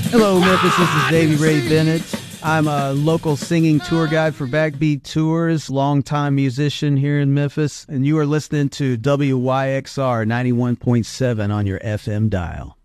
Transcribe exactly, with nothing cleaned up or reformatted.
Hello, Memphis. This is Davey Ray Bennett. I'm a local singing tour guide for Backbeat Tours, longtime musician here in Memphis, and you are listening to W Y X R ninety-one point seven on your F M dial.